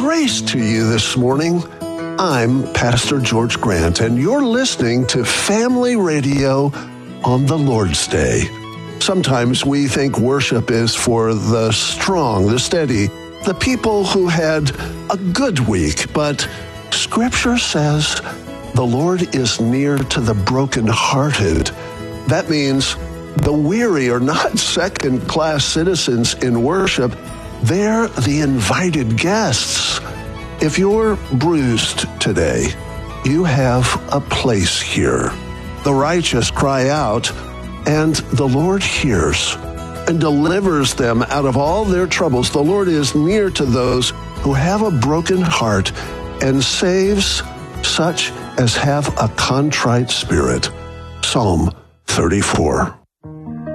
Grace to you this morning. I'm Pastor George Grant, and you're listening to Family Radio on the Lord's Day. Sometimes we think worship is for the strong, the steady, the people who had a good week, but Scripture says the Lord is near to the brokenhearted. That means the weary are not second-class citizens in worship. They're the invited guests. If you're bruised today, you have a place here. The righteous cry out, and the Lord hears and delivers them out of all their troubles. The Lord is near to those who have a broken heart and saves such as have a contrite spirit. Psalm 34.